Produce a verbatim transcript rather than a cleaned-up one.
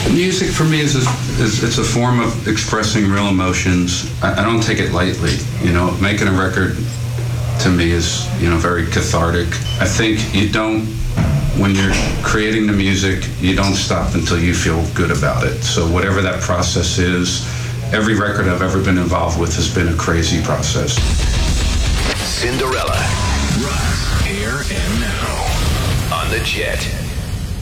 Music for me is, a, is it's a form of expressing real emotions. I, I don't take it lightly. You know, making a record to me is, you know, very cathartic. I think you don't, when you're creating the music, you don't stop until you feel good about it. So whatever that process is, every record I've ever been involved with has been a crazy process. Cinderella. Rock, Air, and Now on the Jet.